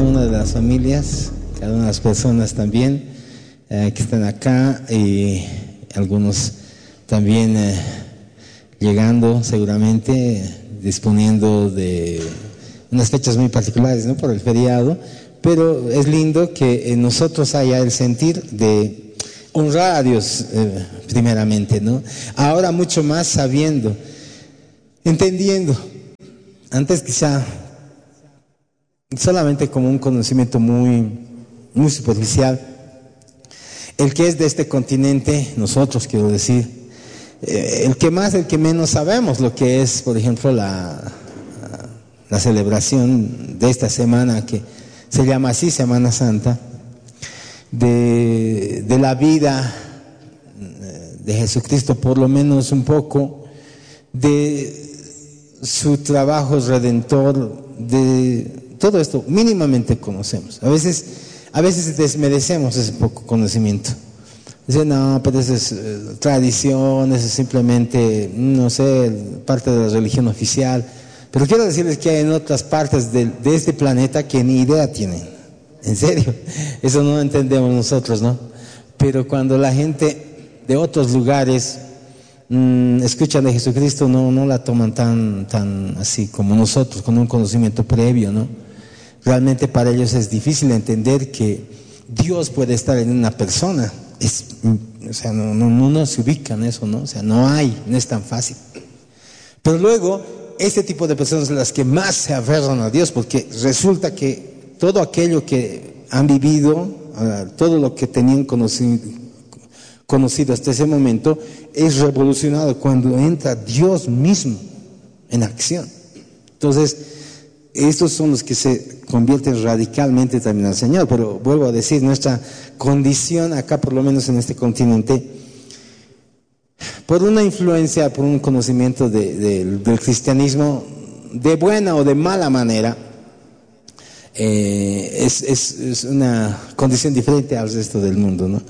una de las familias, cada una de las personas también que están acá, y algunos también llegando seguramente, disponiendo de unas fechas muy particulares, ¿no?, por el feriado. Pero es lindo que en nosotros haya el sentir de honrar a Dios primeramente, ¿no? Ahora mucho más sabiendo, entendiendo. Antes quizá solamente como un conocimiento muy, muy superficial. El que es de este continente, nosotros quiero decir, el que más, el que menos sabemos lo que es, por ejemplo, la celebración de esta semana que se llama así, Semana Santa, de la vida de Jesucristo, por lo menos un poco, de su trabajo redentor, de todo esto mínimamente conocemos. A veces desmerecemos ese poco conocimiento. Dicen, no, pero eso es tradición, eso es simplemente, no sé, parte de la religión oficial. Pero quiero decirles que hay en otras partes de este planeta que ni idea tienen. En serio, eso no entendemos nosotros, ¿no? Pero cuando la gente de otros lugares escuchan de Jesucristo, no la toman tan así como nosotros, con un conocimiento previo, ¿no? Realmente para ellos es difícil entender que Dios puede estar en una persona. O sea, no se ubican eso, ¿no? O sea, no es tan fácil. Pero luego, este tipo de personas son las que más se aferran a Dios, porque resulta que todo aquello que han vivido, todo lo que tenían conocido hasta ese momento, es revolucionado cuando entra Dios mismo en acción. Entonces, estos son los que se convierten radicalmente también al Señor. Pero vuelvo a decir, nuestra condición acá, por lo menos en este continente, por una influencia, por un conocimiento del cristianismo, de buena o de mala manera, es una condición diferente al resto del mundo, ¿no?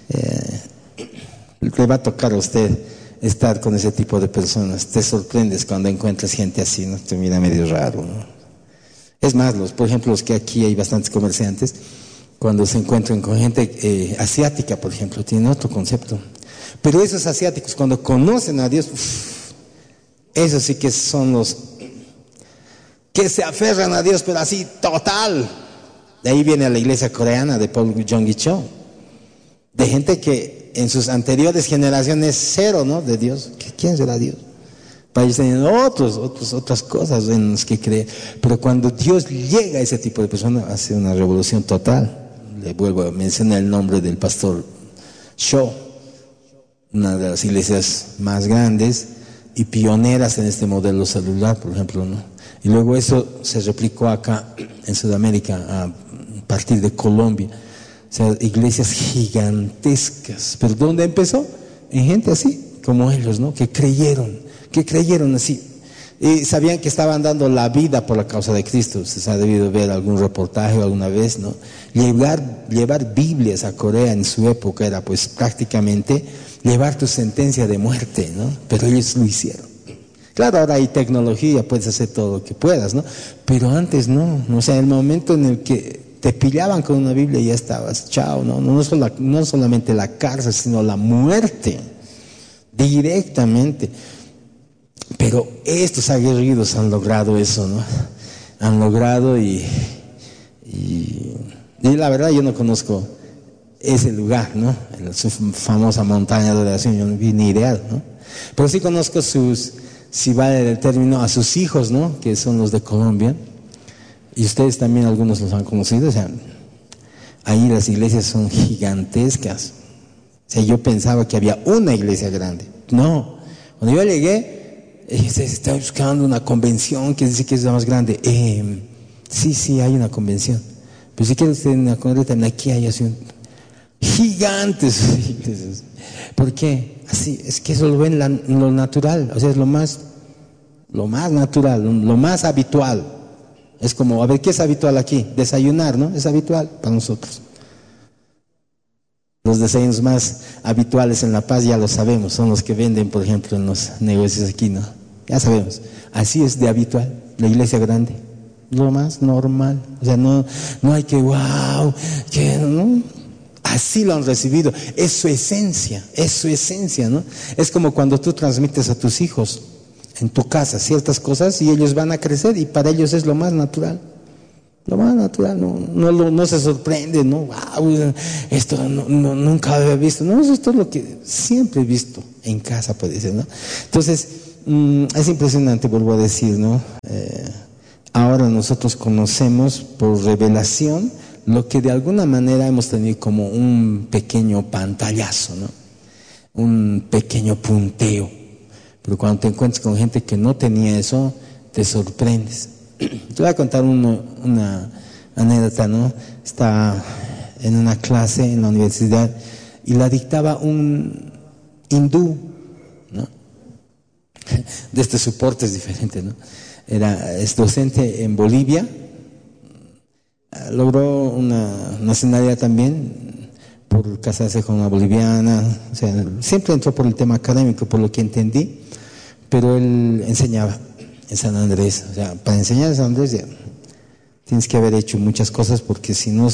Le va a tocar a usted estar con ese tipo de personas. Te sorprendes cuando encuentras gente así, ¿no? Te mira medio raro, ¿no? Es más, por ejemplo, los que aquí hay bastantes comerciantes, cuando se encuentran con gente asiática, por ejemplo, tienen otro concepto. Pero esos asiáticos, cuando conocen a Dios, esos sí que son los que se aferran a Dios, pero así total. De ahí viene la iglesia coreana de Paul Jong-gi Cho, de gente que en sus anteriores generaciones cero, ¿no?, de Dios. ¿Quién será Dios? Para ellos tenían otras cosas en las que creer. Pero cuando Dios llega a ese tipo de personas, hace una revolución total. Le vuelvo a mencionar el nombre del pastor Cho, una de las iglesias más grandes y pioneras en este modelo celular, por ejemplo, ¿no? Y luego eso se replicó acá en Sudamérica a partir de Colombia. O sea, iglesias gigantescas. ¿Pero dónde empezó? En gente así, como ellos, ¿no? Que creyeron así. Y sabían que estaban dando la vida por la causa de Cristo. Ustedes han debido ver algún reportaje alguna vez, ¿no? Llevar Biblias a Corea en su época era pues prácticamente llevar tu sentencia de muerte, ¿no? Pero ellos lo hicieron. Claro, ahora hay tecnología, puedes hacer todo lo que puedas, ¿no? Pero antes no. O sea, el momento en el que te pillaban con una Biblia ya estabas, chao, ¿no? No solamente la cárcel, sino la muerte, directamente. Pero estos aguerridos han logrado eso, ¿no? Han logrado y la verdad yo no conozco ese lugar, ¿no? Su famosa montaña de oración, yo no vi ni idea, ¿no? Pero sí conozco si vale el término, a sus hijos, ¿no? Que son los de Colombia. Y ustedes también algunos los han conocido. O sea, ahí las iglesias son gigantescas. O sea, yo pensaba que había una iglesia grande. No. Cuando yo llegué, se está buscando una convención que dice que es la más grande. Sí, hay una convención. Pero si quieren ustedes una convención, aquí hay así gigantes iglesias. ¿Por qué? Así, es que eso lo ven lo natural. O sea, es lo más natural, lo más habitual. Es como, a ver, ¿qué es habitual aquí? Desayunar, ¿no? Es habitual para nosotros. Los desayunos más habituales en La Paz ya lo sabemos, son los que venden, por ejemplo, en los negocios aquí, ¿no? Ya sabemos. Así es de habitual, la iglesia grande. lo más normal. O sea, no hay que, wow, que no. Así lo han recibido. Es su esencia, ¿no? Es como cuando tú transmites a tus hijos en tu casa ciertas cosas y ellos van a crecer y para ellos es lo más natural. Lo más natural, no se sorprende, ¿no? Wow, esto nunca había visto. No, esto es lo que siempre he visto en casa, puede ser, ¿no? Entonces, es impresionante, vuelvo a decir, ¿no? Ahora nosotros conocemos por revelación lo que de alguna manera hemos tenido como un pequeño pantallazo, ¿no? Un pequeño punteo. Pero cuando te encuentras con gente que no tenía eso, te sorprendes. Te voy a contar una anécdota, ¿no? Estaba en una clase en la universidad y la dictaba un hindú, ¿no? De este soporte es diferente, ¿no? Es docente en Bolivia, logró una nacionalidad también por casarse con una boliviana, o sea, siempre entró por el tema académico, por lo que entendí, pero él enseñaba en San Andrés. O sea, para enseñar en San Andrés ya tienes que haber hecho muchas cosas, porque si no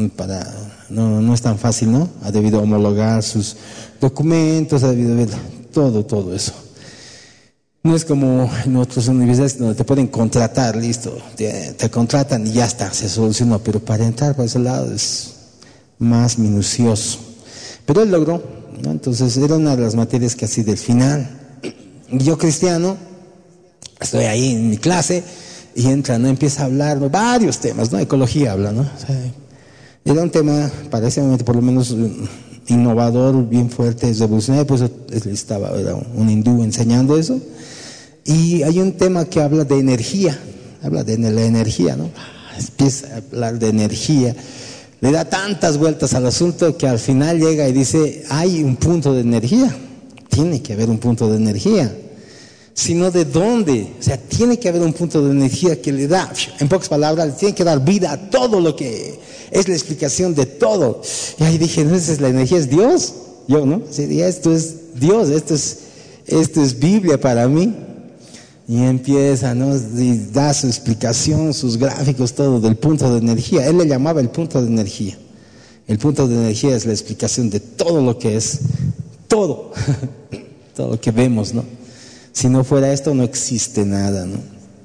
no es tan fácil, ¿no? Ha debido homologar sus documentos, ha debido ver todo eso. No es como en otras universidades donde te pueden contratar, listo, te contratan y ya está, se solucionó, pero para entrar por ese lado es más minucioso. Pero él logró, ¿no? Entonces era una de las materias que así del final. Y yo, cristiano, estoy ahí en mi clase y entra, ¿no? Empieza a hablar, ¿no? Varios temas, ¿no? Ecología habla, ¿no? O sea, era un tema para ese momento por lo menos innovador, bien fuerte, revolucionario, pues era un hindú enseñando eso. Y hay un tema que habla de energía, habla de la energía, ¿no? Empieza a hablar de energía, le da tantas vueltas al asunto que al final llega y dice, hay un punto de energía, tiene que haber un punto de energía, sino de dónde, o sea, tiene que haber un punto de energía que le da, en pocas palabras, le tiene que dar vida a todo lo que es la explicación de todo. Y ahí dije, no, esa es la energía, es Dios, yo, ¿no? Sí, esto es Dios, esto es Biblia para mí. Y empieza, ¿no? Y da su explicación, sus gráficos, todo del punto de energía. Él le llamaba el punto de energía. El punto de energía es la explicación de todo lo que es, todo lo que vemos, ¿no? Si no fuera esto, no existe nada, ¿no?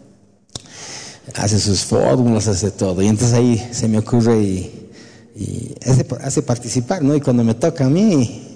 Hace sus fórmulas, hace todo. Y entonces ahí se me ocurre y hace participar, ¿no? Y cuando me toca a mí,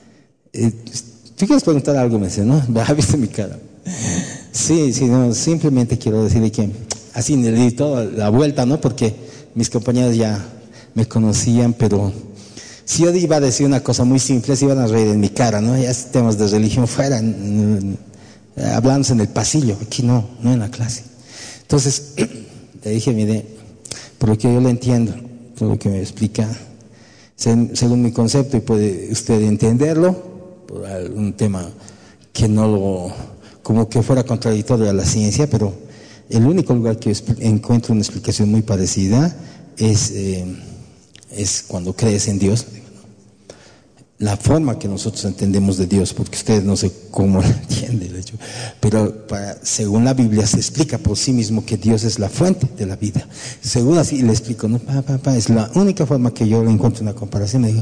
¿tú quieres preguntar algo? Me dice, ¿no? ¿Has visto mi cara? Sí, no, simplemente quiero decirle que así le di toda la vuelta, ¿no? Porque mis compañeros ya me conocían, pero si yo iba a decir una cosa muy simple, se iban a reír en mi cara, ¿no? Ya temas de religión fuera, hablando en el pasillo, aquí no en la clase. Entonces, le dije, mire, por lo que yo le entiendo, por lo que me explica, según mi concepto, y puede usted entenderlo, por algún tema que como que fuera contradictorio a la ciencia, pero el único lugar que encuentro una explicación muy parecida es cuando crees en Dios. La forma que nosotros entendemos de Dios, porque ustedes no sé cómo lo entienden, de hecho, pero según la Biblia se explica por sí mismo que Dios es la fuente de la vida. Según así le explico, ¿no? Es la única forma que yo encuentro una comparación. Me digo,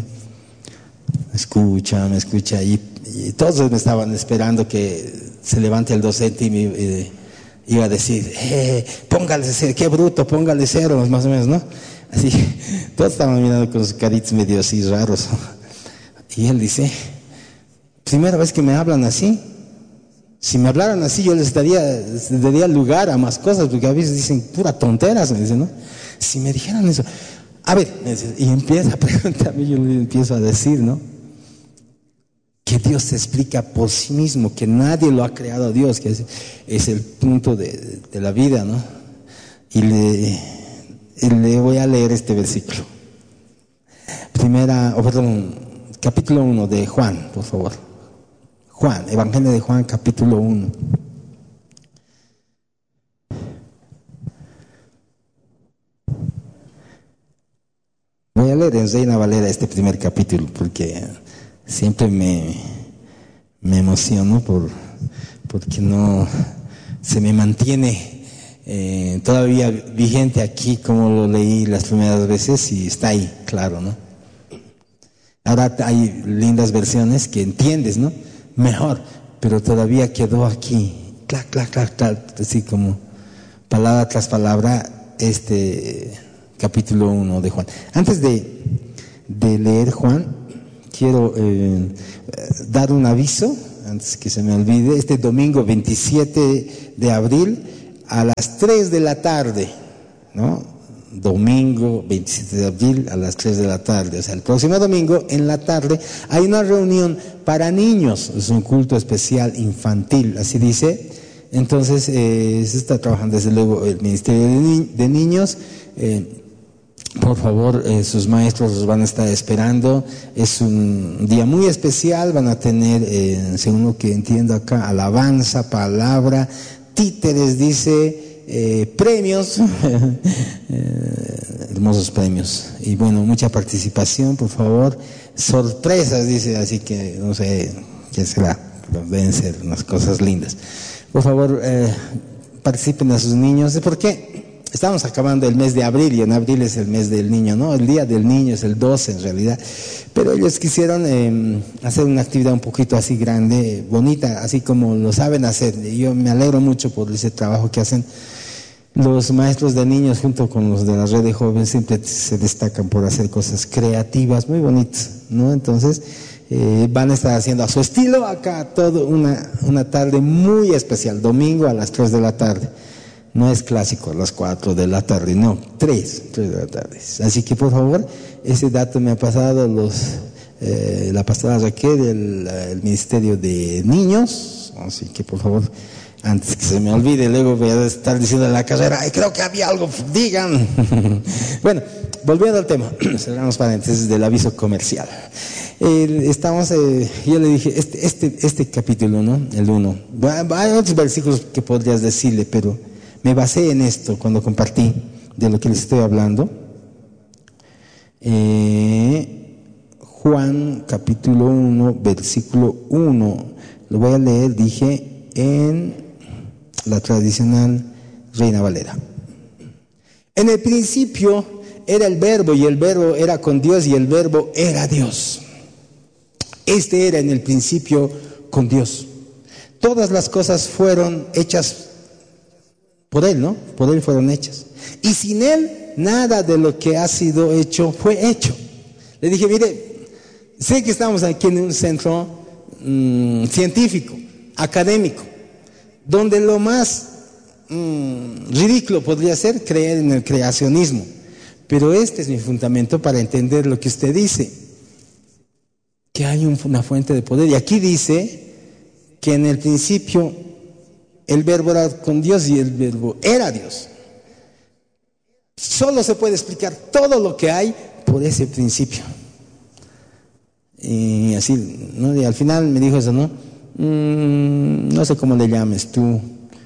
me escucha, y todos me estaban esperando que se levante el docente y me iba a decir, póngale cero, qué bruto, póngale cero, más o menos, ¿no? Así, todos estaban mirando con sus caritas medio así raros. Y él dice, primera vez que me hablan así. Si me hablaran así, yo les daría lugar a más cosas, porque a veces dicen pura tonteras, me dicen, ¿no? Si me dijeran eso, a ver, y empieza a preguntarme, yo le empiezo a decir, ¿no? Que Dios se explica por sí mismo, que nadie lo ha creado a Dios, que es el punto de la vida, ¿no? Y le voy a leer este versículo. Capítulo 1 de Juan, por favor. Juan, Evangelio de Juan, capítulo 1. Voy a leer en Reina Valera este primer capítulo, porque siempre me emociono porque no se me mantiene todavía vigente aquí como lo leí las primeras veces y está ahí, claro, ¿no? Ahora hay lindas versiones que entiendes, ¿no? Mejor, pero todavía quedó aquí, clac, clac, clac, clac, así como palabra tras palabra, capítulo 1 de Juan. Antes de leer Juan, quiero dar un aviso, antes que se me olvide, este domingo 27 de abril a las 3 de la tarde, ¿no? Domingo 27 de abril a las 3 de la tarde, o sea, el próximo domingo en la tarde hay una reunión para niños, es un culto especial infantil, así dice. Entonces se está trabajando desde luego el Ministerio de Niños. Por favor, sus maestros los van a estar esperando. Es un día muy especial, van a tener, según lo que entiendo acá, alabanza, palabra, títeres, dice, premios, hermosos premios. Y bueno, mucha participación, por favor. Sorpresas, dice, así que no sé qué será, pero deben ser unas cosas lindas. Por favor, participen a sus niños. ¿Por qué? Estamos acabando el mes de abril y en abril es el mes del niño, ¿no? El día del niño es el 12 en realidad. Pero ellos quisieron hacer una actividad un poquito así grande, bonita, así como lo saben hacer. Y yo me alegro mucho por ese trabajo que hacen. Los maestros de niños junto con los de la red de jóvenes siempre se destacan por hacer cosas creativas, muy bonitas, ¿no? Entonces van a estar haciendo a su estilo acá todo una tarde muy especial, domingo a las 3 de la tarde. No es clásico a las 4 de la tarde, no, 3 de la tarde. Así que por favor, ese dato me ha pasado la pastora Raquel del Ministerio de Niños, así que por favor, antes que se me olvide, luego voy a estar diciendo en la carrera, ay, creo que había algo, digan. Bueno, volviendo al tema, cerramos paréntesis del aviso comercial. Yo le dije, este capítulo, ¿no? El 1. Hay otros versículos que podrías decirle, pero me basé en esto cuando compartí de lo que les estoy hablando. Juan capítulo 1, versículo 1. Lo voy a leer, dije, en la tradicional Reina Valera. En el principio era el Verbo y el Verbo era con Dios y el Verbo era Dios. Este era en el principio con Dios. Todas las cosas fueron hechas por Él, ¿no? Por Él fueron hechas. Y sin Él, nada de lo que ha sido hecho fue hecho. Le dije, mire, sé que estamos aquí en un centro científico, académico, donde lo más ridículo podría ser creer en el creacionismo. Pero este es mi fundamento para entender lo que usted dice, que hay una fuente de poder. Y aquí dice que en el principio el Verbo era con Dios y el Verbo era Dios. Solo se puede explicar todo lo que hay por ese principio. Y así, ¿no? Y al final me dijo eso, ¿no? No sé cómo le llames tú,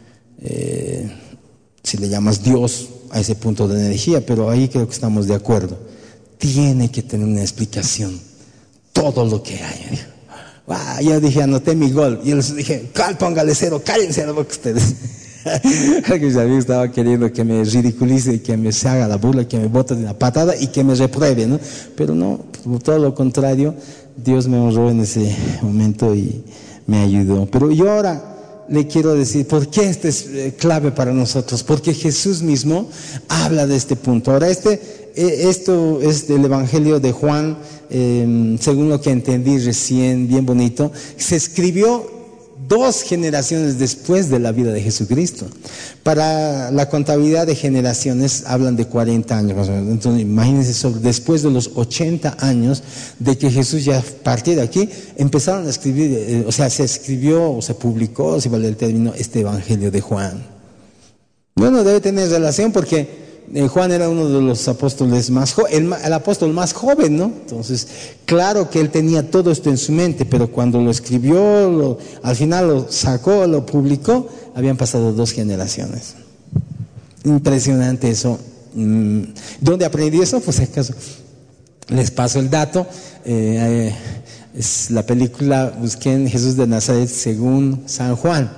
si le llamas Dios a ese punto de energía, pero ahí creo que estamos de acuerdo. Tiene que tener una explicación todo lo que hay. Yo dije, anoté mi gol. Y yo les dije, póngale 0, cállense a la boca ustedes. Que mis amigos estaban queriendo que me ridiculice, que me se haga la burla, que me bote de una patada y que me repruebe, ¿no? Pero no, todo lo contrario, Dios me honró en ese momento y me ayudó. Pero yo ahora le quiero decir, ¿por qué este es clave para nosotros? Porque Jesús mismo habla de este punto. Ahora esto es del Evangelio de Juan, según lo que entendí recién, bien bonito. Se escribió 2 generaciones después de la vida de Jesucristo. Para la contabilidad de generaciones hablan de 40 años más o menos. Entonces imagínense, después de los 80 años de que Jesús ya partió de aquí, empezaron a escribir, se escribió o se publicó, si vale el término, este Evangelio de Juan. Bueno, debe tener relación porque Juan era uno de los apóstoles el apóstol más joven, ¿no? Entonces, claro que él tenía todo esto en su mente, pero cuando lo escribió, al final lo sacó, lo publicó, habían pasado 2 generaciones. Impresionante eso. ¿Dónde aprendí eso? Pues acaso les paso el dato. Es la película, busqué en Jesús de Nazaret según San Juan.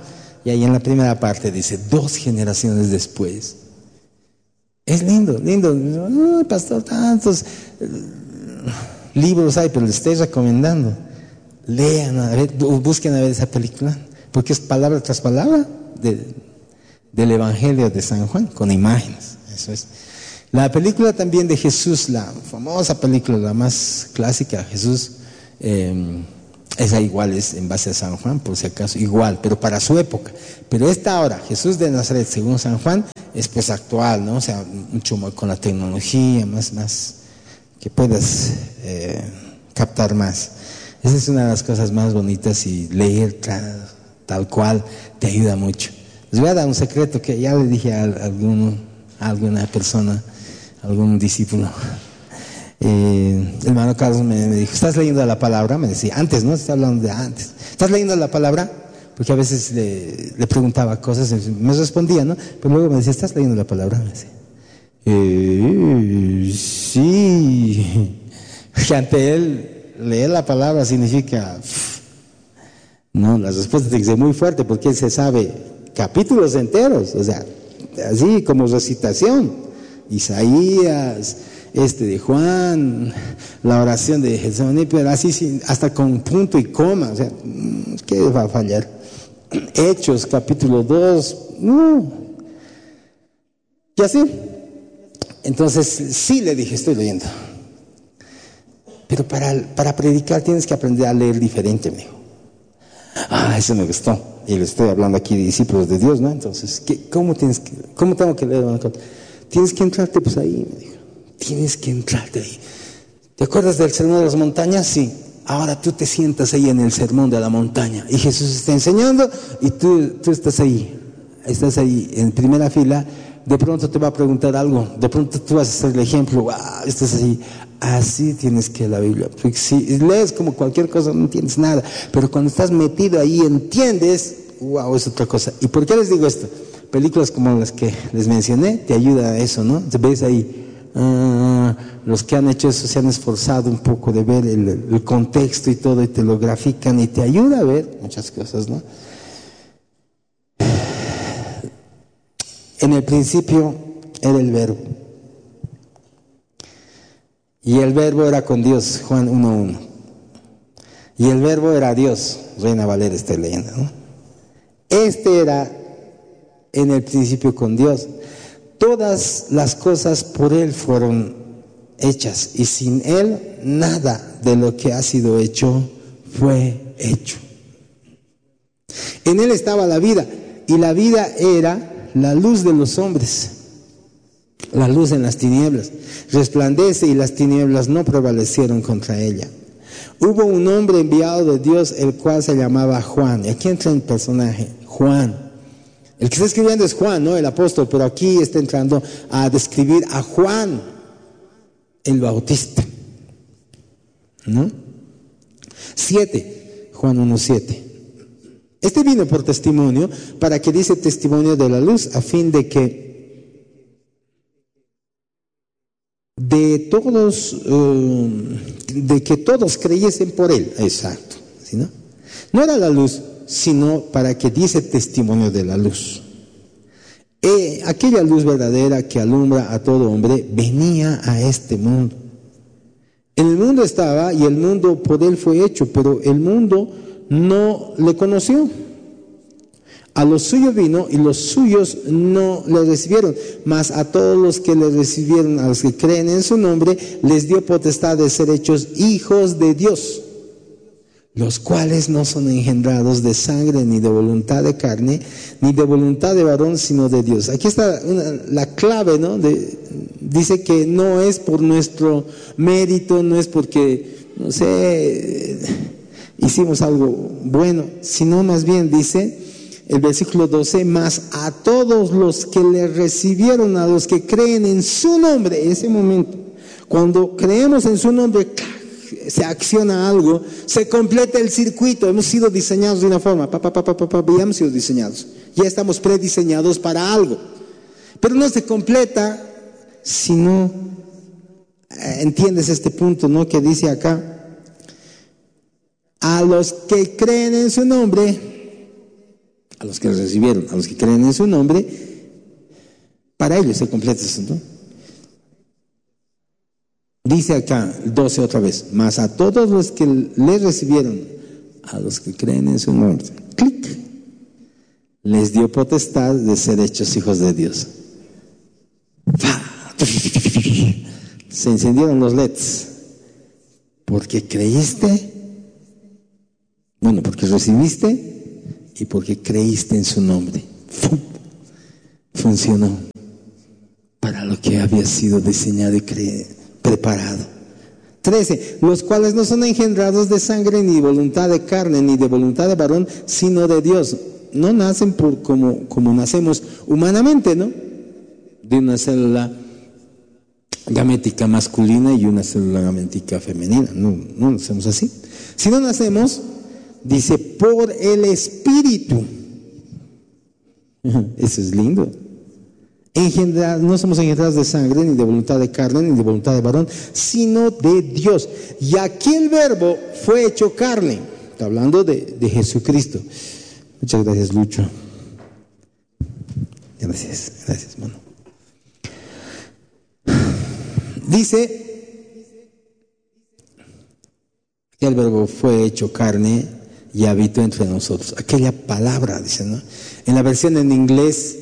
Y ahí en la primera parte dice, 2 generaciones después. Es lindo, lindo. Ay, pastor, tantos libros hay, pero les estoy recomendando. Lean, a ver, busquen a ver esa película, porque es palabra tras palabra del Evangelio de San Juan, con imágenes. Eso es. La película también de Jesús, la famosa película, la más clásica, Jesús, esa igual es en base a San Juan, por si acaso, igual, pero para su época. Pero esta ahora, Jesús de Nazaret, según San Juan, es pues actual, ¿no? O sea, mucho más con la tecnología, más que puedas captar más. Esa es una de las cosas más bonitas, y leer tal cual te ayuda mucho. Les voy a dar un secreto que ya le dije a alguna persona, a algún discípulo. El hermano Carlos me dijo, ¿estás leyendo la palabra? Me decía, antes, ¿no? Está hablando de antes. ¿Estás leyendo la palabra? Porque a veces le preguntaba cosas, y me respondía, ¿no? Pero luego me decía, ¿estás leyendo la palabra? Me decía, sí. Que ante él, leer la palabra significa, no, la respuesta tiene que ser muy fuerte, porque él se sabe capítulos enteros, o sea, así como recitación. Isaías, de Juan, la oración de Getsemaní, pero así hasta con punto y coma, o sea, ¿qué va a fallar? Hechos, capítulo 2, y así. Entonces, sí le dije, estoy leyendo. Pero para predicar tienes que aprender a leer diferente, me dijo. Eso me gustó. Y le estoy hablando aquí de discípulos de Dios, ¿no? Entonces, ¿cómo tengo que leer? Tienes que entrarte pues ahí, me dijo. Tienes que entrarte ahí. ¿Te acuerdas del sermón de las montañas? Sí. Ahora tú te sientas ahí en el sermón de la montaña. Y Jesús está enseñando y tú estás ahí. Estás ahí en primera fila. De pronto te va a preguntar algo. De pronto tú vas a hacer el ejemplo. Estás ahí. Así tienes que la Biblia. Porque si lees como cualquier cosa no entiendes nada. Pero cuando estás metido ahí entiendes. Es otra cosa. ¿Y por qué les digo esto? Películas como las que les mencioné te ayuda a eso, ¿no? Te ves ahí. Los que han hecho eso se han esforzado un poco de ver el contexto y todo, y te lo grafican y te ayuda a ver muchas cosas, ¿no? En el principio era el Verbo, y el Verbo era con Dios, Juan 1:1, y el Verbo era Dios. Reina Valera estoy leyendo, ¿no? Era en el principio con Dios. Todas las cosas por Él fueron hechas, y sin Él nada de lo que ha sido hecho fue hecho. En Él estaba la vida, y la vida era la luz de los hombres. La luz en las tinieblas resplandece, y las tinieblas no prevalecieron contra ella. Hubo un hombre enviado de Dios, el cual se llamaba Juan. Y aquí entra el personaje, Juan. El que está escribiendo es Juan, ¿no? El apóstol, pero aquí está entrando a describir a Juan el Bautista, ¿no? 7, Juan 1:7. Vino por testimonio, para que dice testimonio de la luz, a fin de que todos creyesen por él. Exacto, ¿sí, no? No era la luz, sino para que diese testimonio de la luz. Aquella luz verdadera que alumbra a todo hombre venía a este mundo. En el mundo estaba, y el mundo por él fue hecho, pero el mundo no le conoció. A los suyos vino, y los suyos no le recibieron. Mas a todos los que le recibieron, a los que creen en su nombre, les dio potestad de ser hechos hijos de Dios, los cuales no son engendrados de sangre, ni de voluntad de carne, ni de voluntad de varón, sino de Dios. Aquí está la clave, ¿no? Dice que no es por nuestro mérito, no es porque, no sé, hicimos algo bueno, sino más bien dice el versículo 12, mas a todos los que le recibieron, a los que creen en su nombre. Ese momento, cuando creemos en su nombre, se acciona algo, se completa el circuito. Hemos sido diseñados de una forma, ya hemos sido diseñados, ya estamos prediseñados para algo, pero no se completa si no entiendes este punto, ¿no? Que dice acá, a los que creen en su nombre, a los que lo recibieron, a los que creen en su nombre, para ellos se completa eso, ¿no? Dice acá, 12 otra vez, mas a todos los que le recibieron, a los que creen en su nombre, clic, les dio potestad de ser hechos hijos de Dios. Se encendieron los LEDs. Porque creíste, bueno, porque recibiste y porque creíste en su nombre. Funcionó para lo que había sido diseñado y preparado. 13, los cuales no son engendrados de sangre, ni de voluntad de carne, ni de voluntad de varón, sino de Dios. No nacen como nacemos humanamente, ¿no? De una célula gamética masculina y una célula gamética femenina. No nacemos así. Si no nacemos, dice, por el Espíritu. Eso es lindo. No somos engendrados de sangre, ni de voluntad de carne, ni de voluntad de varón, sino de Dios. Y aquel verbo fue hecho carne. Está hablando de Jesucristo. Muchas gracias, Lucho. Gracias, hermano. Dice que el verbo fue hecho carne y habitó entre nosotros. Aquella palabra, dice, ¿no? En la versión en inglés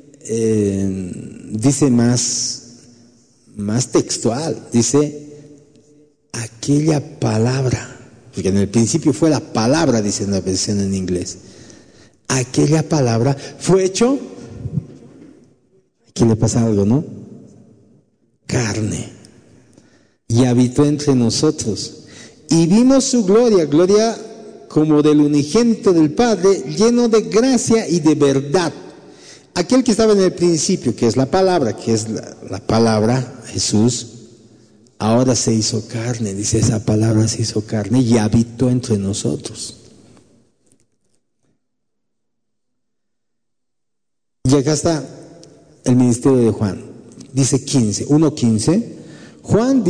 dice más textual, dice aquella palabra, porque en el principio fue la palabra, dice en la versión en inglés. Aquella palabra fue hecho, aquí le pasa algo, ¿no? Carne, y habitó entre nosotros, y vimos su gloria como del unigénito del Padre, lleno de gracia y de verdad. Aquel que estaba en el principio, que es la palabra, Jesús, ahora se hizo carne, dice, esa palabra se hizo carne y habitó entre nosotros. Y acá está el ministerio de Juan. Dice 1:15. Juan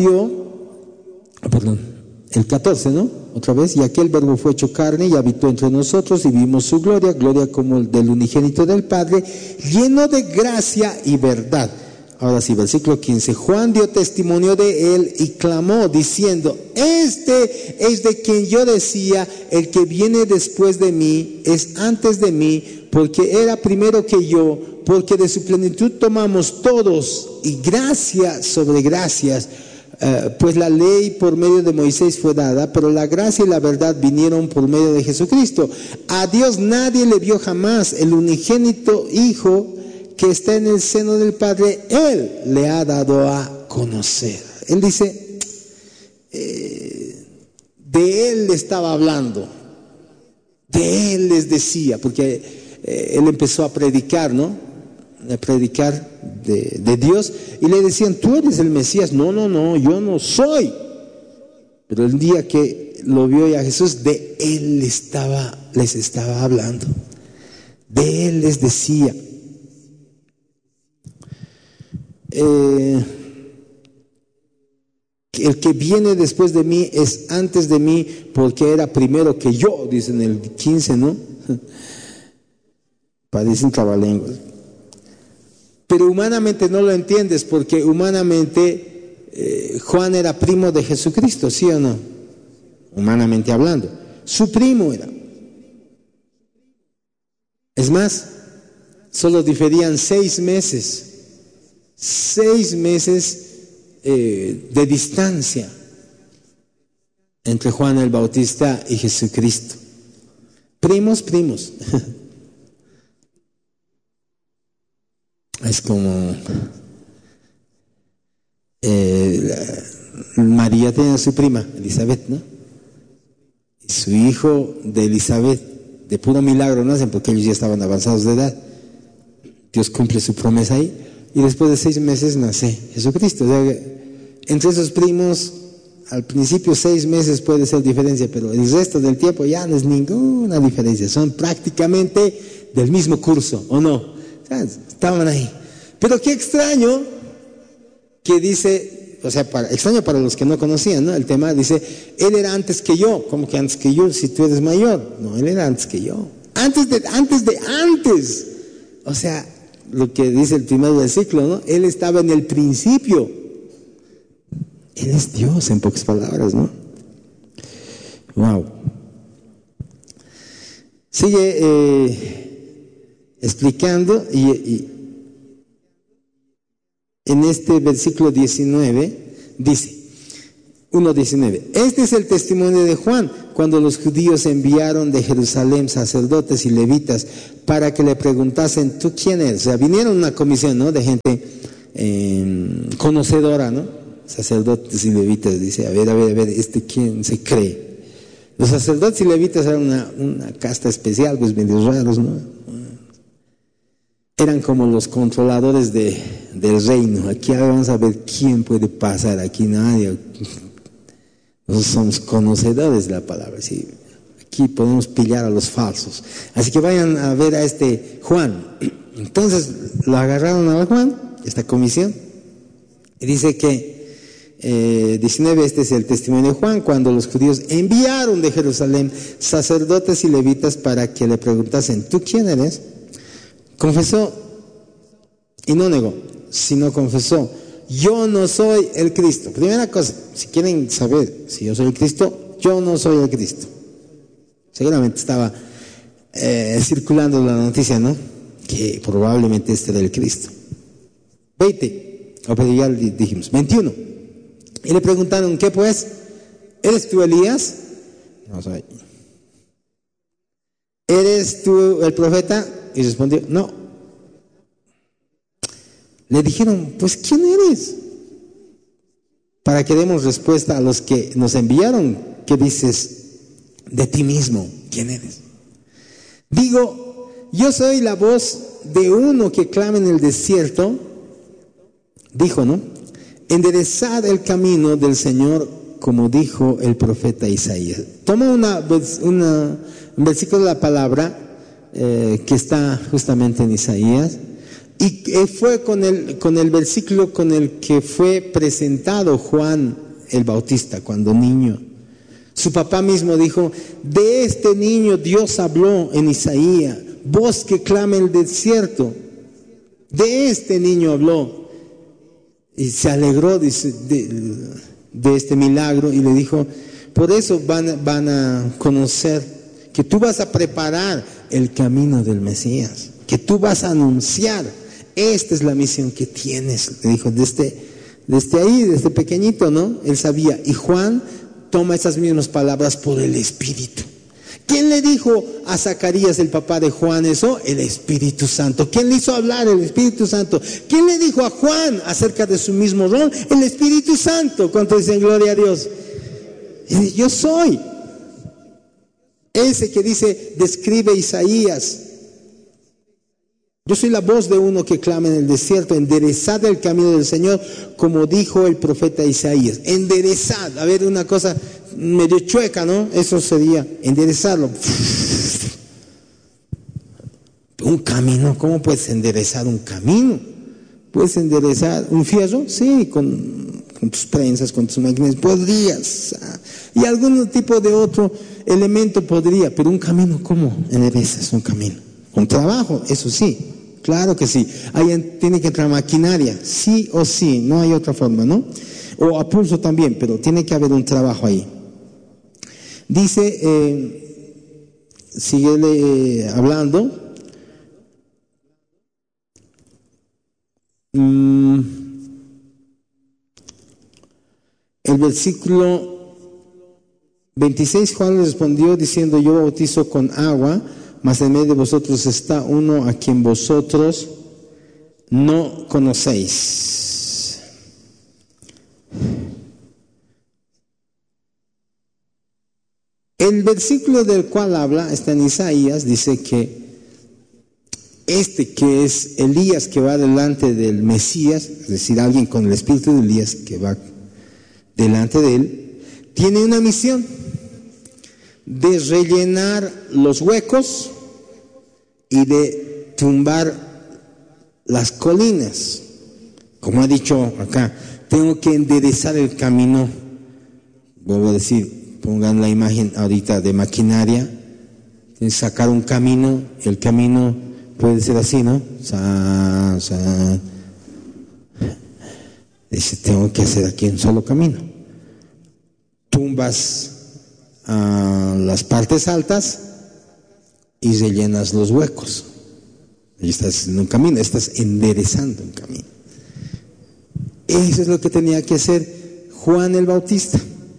el 14, ¿no? Otra vez, y aquel verbo fue hecho carne y habitó entre nosotros y vimos su gloria como el del unigénito del Padre, lleno de gracia y verdad. Ahora sí, versículo 15. Juan dio testimonio de él y clamó diciendo, este es de quien yo decía, el que viene después de mí es antes de mí, porque era primero que yo, porque de su plenitud tomamos todos, y gracia sobre gracias, pues la ley por medio de Moisés fue dada, pero la gracia y la verdad vinieron por medio de Jesucristo. A Dios nadie le vio jamás, el unigénito Hijo que está en el seno del Padre, Él le ha dado a conocer. Él dice, de Él le estaba hablando, de Él les decía, porque Él empezó a predicar, ¿no? A predicar de Dios, y le decían, tú eres el Mesías. No, yo no soy. Pero el día que lo vio ya Jesús, de Él les estaba hablando, de Él les decía. El que viene después de mí es antes de mí, porque era primero que yo, dice en el 15, ¿no? Parecen trabalenguas. Pero humanamente no lo entiendes, porque humanamente Juan era primo de Jesucristo, ¿sí o no? Humanamente hablando, su primo era. Es más, solo diferían 6 meses. 6 meses de distancia entre Juan el Bautista y Jesucristo. Primos. Es como María tenía a su prima, Elizabeth, ¿no? Y su hijo de Elizabeth, de puro milagro nacen, porque ellos ya estaban avanzados de edad. Dios cumple su promesa ahí, y después de 6 meses nace Jesucristo. O sea, entre esos primos, al principio 6 meses puede ser diferencia, pero el resto del tiempo ya no es ninguna diferencia. Son prácticamente del mismo curso, ¿o no? Estaban ahí. Pero qué extraño que dice, o sea, extraño para los que no conocían, ¿no? El tema dice, Él era antes que yo. ¿Cómo que antes que yo? Si tú eres mayor. No, Él era antes que yo. Antes. O sea, lo que dice el primer versículo, ¿no? Él estaba en el principio. Él es Dios, en pocas palabras, ¿no? Wow. Sigue explicando y en este versículo 19 dice, 1:19, este es el testimonio de Juan, cuando los judíos enviaron de Jerusalén sacerdotes y levitas para que le preguntasen, ¿tú quién eres? O sea, vinieron una comisión, ¿no? De gente conocedora, ¿no? Sacerdotes y levitas, dice, a ver, ¿quién se cree? Los sacerdotes y levitas eran una casta especial, pues medio raros, ¿no? Eran como los controladores del reino. Aquí vamos a ver quién puede pasar, aquí nadie. Nosotros somos conocedores de la palabra, ¿sí? Aquí podemos pillar a los falsos. Así que vayan a ver a este Juan. Entonces lo agarraron a Juan, esta comisión, y dice que 19, este es el testimonio de Juan, cuando los judíos enviaron de Jerusalén sacerdotes y levitas para que le preguntasen, ¿tú quién eres? Confesó y no negó, sino confesó, yo no soy el Cristo. Primera cosa, si quieren saber si yo soy el Cristo, yo no soy el Cristo. Seguramente estaba circulando la noticia, ¿no? Que probablemente este era el Cristo. 20, pero ya dijimos, 21. Y le preguntaron, ¿qué pues? ¿Eres tú Elías? No soy. ¿Eres tú el profeta? Y respondió, no. Le dijeron, pues ¿quién eres? Para que demos respuesta a los que nos enviaron. ¿Qué dices de ti mismo? ¿Quién eres? Digo, yo soy la voz de uno que clama en el desierto. Dijo, ¿no? Enderezad el camino del Señor, como dijo el profeta Isaías. Toma un versículo de la palabra que está justamente en Isaías, y fue con el versículo con el que fue presentado Juan el Bautista cuando niño. Su papá mismo dijo, de este niño Dios habló en Isaías, voz que clama en el desierto, de este niño habló. Y se alegró de este milagro y le dijo, por eso van a conocer que tú vas a preparar el camino del Mesías, que tú vas a anunciar, esta es la misión que tienes. Le dijo, desde pequeñito, ¿no? Él sabía. Y Juan toma esas mismas palabras por el Espíritu. ¿Quién le dijo a Zacarías, el papá de Juan, eso? El Espíritu Santo. ¿Quién le hizo hablar? El Espíritu Santo. ¿Quién le dijo a Juan acerca de su mismo rol? El Espíritu Santo. ¿Cuánto dicen gloria a Dios? Yo soy ese que dice, describe Isaías. Yo soy la voz de uno que clama en el desierto, enderezad el camino del Señor, como dijo el profeta Isaías. Enderezad, a ver, una cosa medio chueca, ¿no? Eso sería enderezarlo. Un camino, ¿cómo puedes enderezar un camino? ¿Puedes enderezar un fierro? Sí, con tus prensas, con tus máquinas, podrías. Y algún tipo de otro elemento podría, pero un camino, ¿cómo enderezas un camino? Con trabajo, eso sí, claro que sí. Ahí tiene que entrar maquinaria, sí o sí, no hay otra forma, ¿no? O a pulso también, pero tiene que haber un trabajo ahí. Dice, sigue hablando. El versículo 26, Juan le respondió diciendo, yo bautizo con agua, mas en medio de vosotros está uno a quien vosotros no conocéis. El versículo del cual habla está en Isaías, dice que que es Elías que va delante del Mesías, es decir, alguien con el espíritu de Elías que va delante de él, tiene una misión de rellenar los huecos y de tumbar las colinas. Como ha dicho acá, tengo que enderezar el camino. Vuelvo a decir, pongan la imagen ahorita de maquinaria. tienes que sacar un camino, el camino puede ser así, ¿no? Dice, tengo que hacer aquí un solo camino. Tumbas a las partes altas y rellenas los huecos. Y estás en un camino, estás enderezando un camino. Eso es lo que tenía que hacer Juan el Bautista.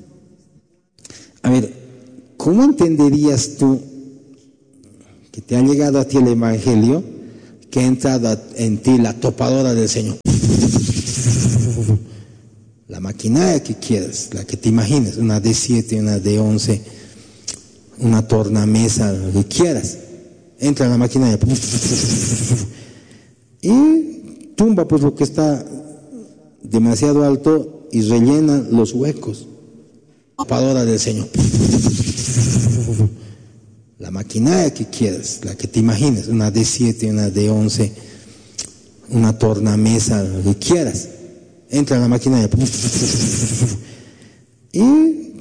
A ver, ¿cómo entenderías tú que te ha llegado a ti el Evangelio, que ha entrado en ti la topadora del Señor? La maquinaria que quieras, la que te imagines, una D7, una D11, una tornamesa, lo que quieras. Entra en la maquinaria y tumba pues lo que está demasiado alto y rellena los huecos. Topadora del Señor. La maquinaria que quieras, la que te imagines, una D7, una D11, una tornamesa, lo que quieras. Entra en la maquinaria y